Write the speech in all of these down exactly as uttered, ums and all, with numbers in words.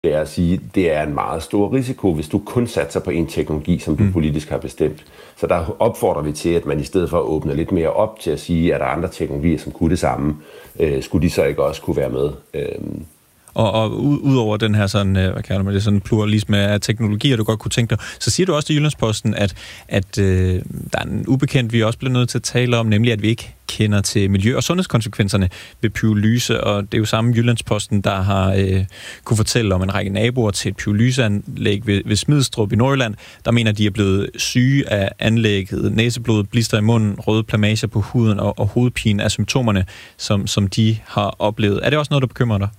Det er at sige, det er en meget stor risiko, hvis du kun satser på en teknologi, som du politisk har bestemt. Så der opfordrer vi til, at man i stedet for at åbne lidt mere op til at sige, at der er andre teknologier, som kunne det samme, øh, skulle de så ikke også kunne være med. Øh, Og, og ud over den her sådan, hvad kalder man det, sådan pluralisme af teknologier, du godt kunne tænke dig, så siger du også til Jyllandsposten, at, at øh, der er en ubekendt, vi også bliver nødt til at tale om, nemlig at vi ikke kender til miljø- og sundhedskonsekvenserne ved pyrolyse, og det er jo samme Jyllandsposten, der har øh, kunne fortælle om en række naboer til et pyrolyseanlæg ved, ved Smidstrup i Nordjylland, der mener, de er blevet syge af anlægget. Næseblod, blister i munden, røde plamager på huden og, og hovedpine af symptomerne, som, som de har oplevet. Er det også noget, der bekymrer dig?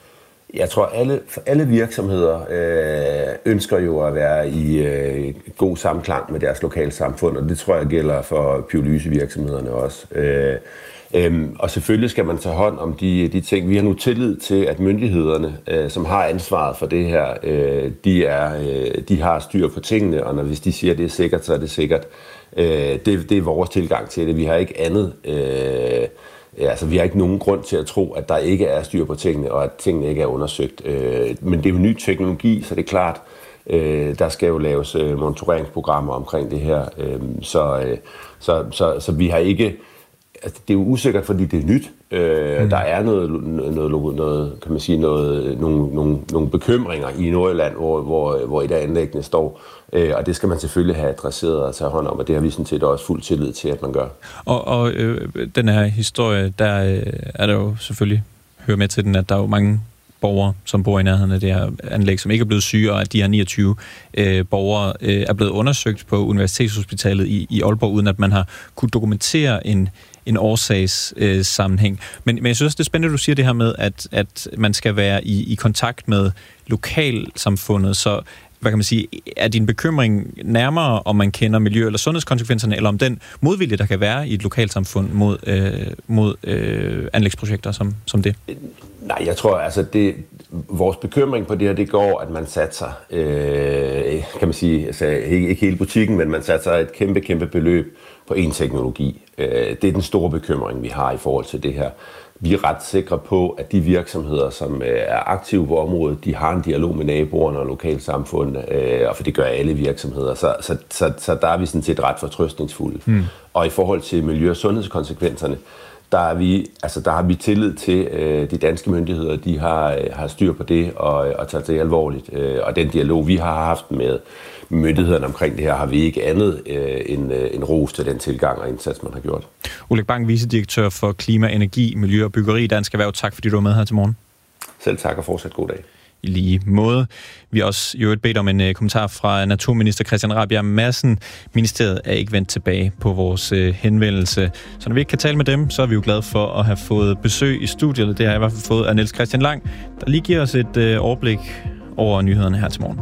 Jeg tror, alle, alle virksomheder øh, ønsker jo at være i øh, god samklang med deres lokalsamfund, og det tror jeg gælder for pyrolysevirksomhederne også. Øh, øh, og selvfølgelig skal man tage hånd om de, de ting. Vi har nu tillid til, at myndighederne, øh, som har ansvaret for det her, øh, de, er, øh, de har styr på tingene, og når, hvis de siger, at det er sikkert, så er det sikkert. Øh, det, det er vores tilgang til det. Vi har ikke andet... Øh, Ja, altså, vi har ikke nogen grund til at tro, at der ikke er styr på tingene, og at tingene ikke er undersøgt. Øh, men det er jo ny teknologi, så det er klart, øh, der skal jo laves øh, monitoreringsprogrammer omkring det her. Øh, så, øh, så, så, så vi har ikke... Altså, det er jo usikkert, fordi det er nyt. Øh, mm. Der er noget, noget, noget, kan man sige, noget, nogle, nogle, nogle bekymringer i Nordjylland, hvor, hvor, hvor et af anlæggene står. Øh, og det skal man selvfølgelig have adresseret og tage hånd om, og det har vi sådan set også fuld tillid til, at man gør. Og, og øh, den her historie, der øh, er der jo selvfølgelig, hører med til den, at der er jo mange borgere, som bor i nærheden af det her anlæg, som ikke er blevet syge, og at de her niogtyve øh, borgere øh, er blevet undersøgt på Universitetshospitalet i, i Aalborg, uden at man har kunne dokumentere en en årsagssammenhæng. Øh, men, men jeg synes også, det er spændende, at du siger det her med, at, at man skal være i, i kontakt med lokalsamfundet, så hvad kan man sige, er din bekymring nærmere, om man kender miljø- eller sundhedskonsekvenserne, eller om den modvilje, der kan være i et lokalsamfund mod, øh, mod øh, anlægsprojekter som, som det? Nej, jeg tror, altså det, vores bekymring på det her, det går, at man satser, øh, kan man sige, altså ikke, ikke hele butikken, men man satser et kæmpe, kæmpe beløb på en teknologi. Øh, det er den store bekymring, vi har i forhold til det her. Vi er ret sikre på, at de virksomheder, som er aktive på området, de har en dialog med naboerne og lokalsamfundet, øh, og for det gør alle virksomheder. Så, så, så, så der er vi sådan set ret fortrøstningsfulde. Mm. Og i forhold til miljø- og sundhedskonsekvenserne, der, er vi, altså, der har vi tillid til øh, de danske myndigheder, de har, øh, har styr på det og, og tager det alvorligt. Øh, og den dialog, vi har haft med myndighederne omkring det her, har vi ikke andet øh, end, øh, end ros til den tilgang og indsats, man har gjort. Oleg Bang, vicedirektør for Klima, Energi, Miljø og Byggeri i Dansk Erhverv. Tak, fordi du var med her til morgen. Selv tak, og fortsat god dag. I lige måde. Vi har også jo bedt om en uh, kommentar fra naturminister Christian Rabjerg Madsen. Ministeriet er ikke vendt tilbage på vores uh, henvendelse. Så når vi ikke kan tale med dem, så er vi jo glade for at have fået besøg i studiet. Det har jeg i hvert fald fået af Niels Christian Lang, der lige giver os et uh, overblik over nyhederne her til morgen.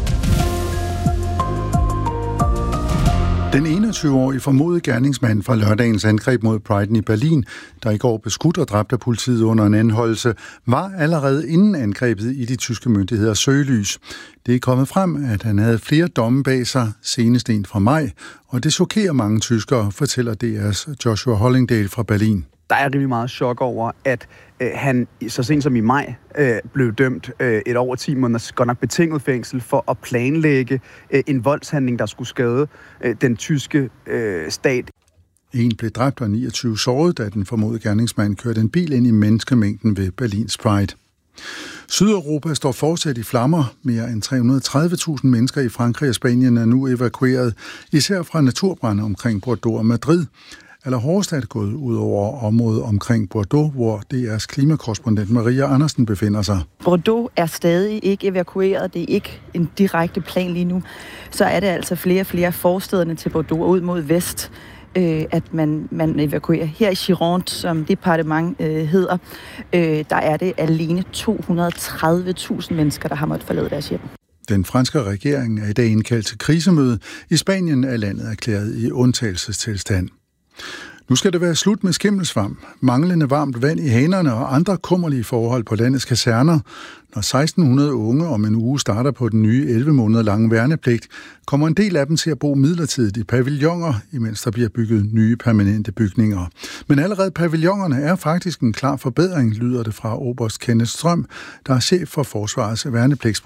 Den enogtyve-årige formodede gerningsmand fra lørdagens angreb mod Priden i Berlin, der i går blev skudt og dræbt af politiet under en anholdelse, var allerede inden angrebet i de tyske myndigheders søgelys. Det er kommet frem, at han havde flere domme bag sig, senest en fra maj, og det chokerer mange tyskere, fortæller D R's Joshua Hollingdale fra Berlin. Der er rimelig meget chok over, at øh, han så sent som i maj øh, blev dømt øh, et over ti måneders godt nok betinget fængsel for at planlægge øh, en voldshandling, der skulle skade øh, den tyske øh, stat. En blev dræbt og niogtyve såret, da den formodede gerningsmand kørte en bil ind i menneskemængden ved Berlins Pride. Sydeuropa står fortsat i flammer. Mere end tre hundrede og tredive tusind mennesker i Frankrig og Spanien er nu evakueret, især fra naturbrande omkring Bordeaux og Madrid. Allerhårdest er det gået ud over området omkring Bordeaux, hvor D R's klimakorrespondent Maria Andersen befinder sig. Bordeaux er stadig ikke evakueret. Det er ikke en direkte plan lige nu. Så er det altså flere og flere forstederne til Bordeaux ud mod vest, øh, at man, man evakuerer. Her i Gironde, som departement øh, hedder, øh, der er det alene to hundrede og tredive tusind mennesker, der har måttet forlade deres hjem. Den franske regering er i dag indkaldt til krisemøde. I Spanien er landet erklæret i undtagelsestilstand. Nu skal det være slut med skimmelsvamp, manglende varmt vand i hanerne og andre kummerlige forhold på landets kaserner. Når seksten hundrede unge om en uge starter på den nye elleve måneder lange værnepligt, kommer en del af dem til at bo midlertidigt i pavilloner, imens der bliver bygget nye permanente bygninger. Men allerede pavillonerne er faktisk en klar forbedring, lyder det fra oberst Kenneth Strøm, der er chef for Forsvarets værnepligts